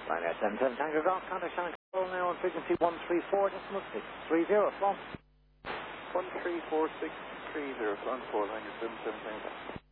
Ryanair 77 Tango Golf, contact Shannon Control now on frequency 134.630, slot. 134.630, front 4, Ryanair 77 Tango Golf.